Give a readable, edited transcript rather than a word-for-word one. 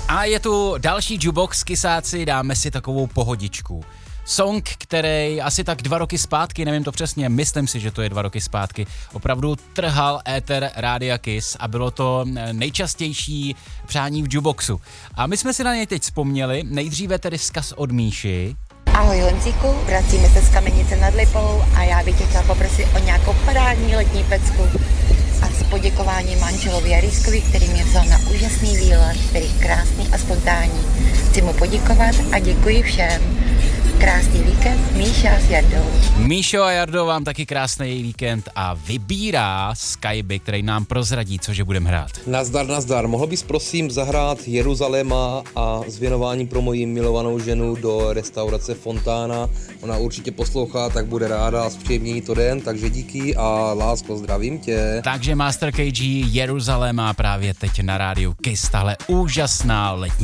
A je tu další jukebox, kysáci, dáme si takovou pohodičku. Song, který asi tak 2 roky zpátky, nevím to přesně, myslím si, že to je 2 roky zpátky, opravdu trhal éter Rádia Kiss a bylo to nejčastější přání v jukeboxu. A my jsme si na něj teď vzpomněli, nejdříve tedy vzkaz od Míši. Ahoj Honzíku, vracíme se z Kamenice nad Lipou a já bych tě chtěla poprosit o nějakou parádní letní pecku a s poděkováním manželovi Jariskovi, který mě vzal na úžasný výlet, který krásný a spontánní. Chci mu poděkovat a děkuji všem. Krásný víkend, Míša s Jardou. Míšo a Jardo, vám taky krásný víkend a vybírá Skyby, který nám prozradí, cože budeme hrát. Nazdar. Mohl bys prosím zahrát Jeruzaléma a s věnováním pro moji milovanou ženu do restaurace Fontána. Ona určitě poslouchá, tak bude ráda a zpříjemní to den, takže díky a lásko, zdravím tě. Takže Master KG Jeruzaléma právě teď na rádiu Kiss, tahle úžasná letní